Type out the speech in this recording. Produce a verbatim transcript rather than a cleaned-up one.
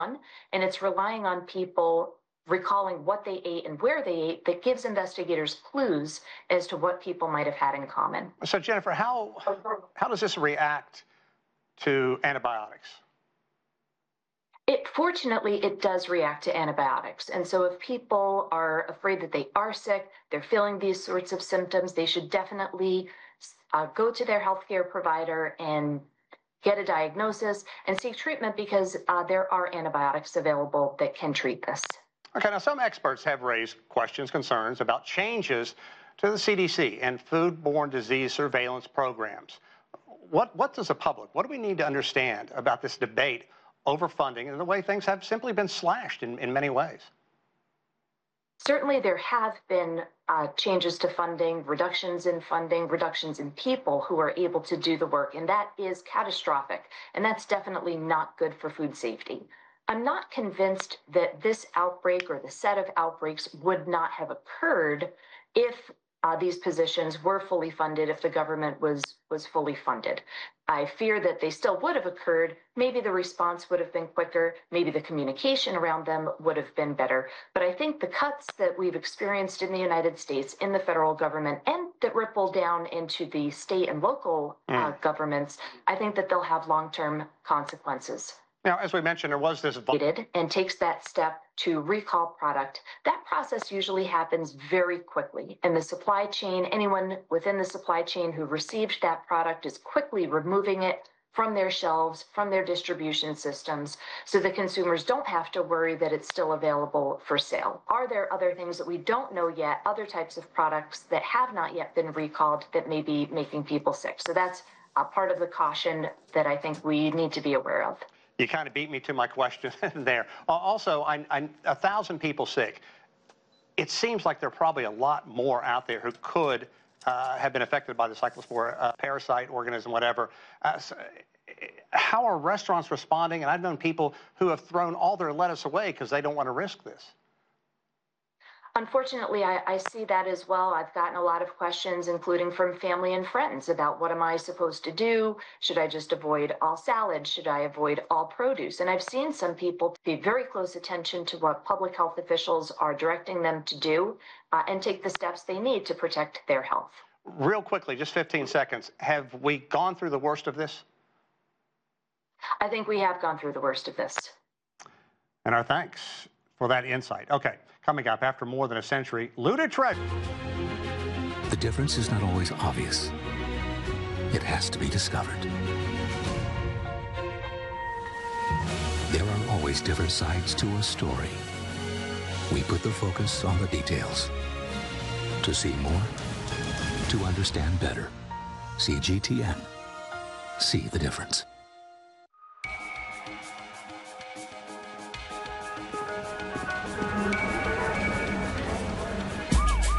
and it's relying on people recalling what they ate and where they ate that gives investigators clues as to what people might have had in common. So, Jennifer, how, how does this react to antibiotics? It, fortunately, it does react to antibiotics. And so if people are afraid that they are sick, they're feeling these sorts of symptoms, they should definitely uh, go to their healthcare provider and get a diagnosis and seek treatment, because uh, there are antibiotics available that can treat this. Okay, now some experts have raised questions, concerns about changes to the C D C and foodborne disease surveillance programs. What, what does the public, what do we need to understand about this debate over funding and the way things have simply been slashed in, in many ways? Certainly there have been uh, changes to funding, reductions in funding, reductions in people who are able to do the work, and that is catastrophic, and that's definitely not good for food safety. I'm not convinced that this outbreak or the set of outbreaks would not have occurred if uh, these positions were fully funded, if the government was, was fully funded. I fear that they still would have occurred. Maybe the response would have been quicker. Maybe the communication around them would have been better. But I think the cuts that we've experienced in the United States, in the federal government, and that ripple down into the state and local mm. uh, governments, I think that they'll have long-term consequences. Now, as we mentioned, there was this... ...and takes that step to recall product. That process usually happens very quickly. And the supply chain, anyone within the supply chain who received that product is quickly removing it from their shelves, from their distribution systems, so the consumers don't have to worry that it's still available for sale. Are there other things that we don't know yet, other types of products that have not yet been recalled that may be making people sick? So that's a part of the caution that I think we need to be aware of. You kind of beat me to my question there. Also, I, I, a thousand people sick. It seems like there are probably a lot more out there who could uh, have been affected by the cyclospora uh, parasite, organism, whatever. Uh, so how are restaurants responding? And I've known people who have thrown all their lettuce away because they don't want to risk this. Unfortunately, I, I see that as well. I've gotten a lot of questions, including from family and friends, about what am I supposed to do? Should I just avoid all salads? Should I avoid all produce? And I've seen some people pay very close attention to what public health officials are directing them to do uh, and take the steps they need to protect their health. Real quickly, just fifteen seconds. Have we gone through the worst of this? I think we have gone through the worst of this. And our thanks for that insight. Okay. Coming up, after more than a century, looted treasure. The difference is not always obvious. It has to be discovered. There are always different sides to a story. We put the focus on the details. To see more, to understand better. C G T N. See the difference.